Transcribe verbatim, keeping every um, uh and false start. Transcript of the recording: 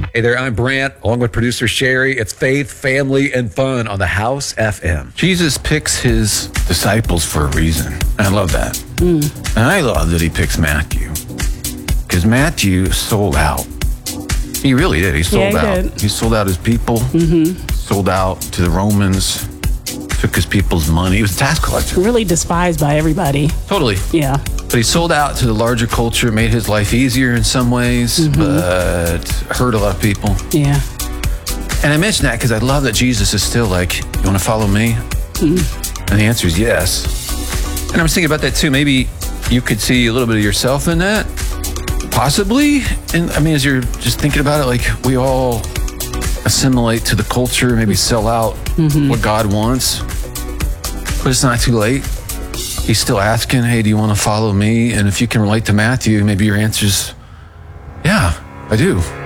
Hey there, I'm Brant, along with producer Sherry. It's Faith, Family, and Fun on the House F M. Jesus picks his disciples for a reason. I love that. Mm. And I love that he picks Matthew. Because Matthew sold out. He really did. He sold yeah, he out. Did. He sold out his people. Mm-hmm. Sold out to the Romans. Took his people's money. He was a tax collector. Really despised by everybody. Totally. Yeah. But he sold out to the larger culture, made his life easier in some ways, mm-hmm. but hurt a lot of people. Yeah. And I mention that because I love that Jesus is still like, you want to follow me? Mm-hmm. And the answer is yes. And I was thinking about that too. Maybe you could see a little bit of yourself in that. Possibly. And I mean, as you're just thinking about it, like we all assimilate to the culture, maybe sell out mm-hmm. what God wants, but it's not too late. He's still asking, hey, do you want to follow me? And if you can relate to Matthew, maybe your answer's, yeah, I do.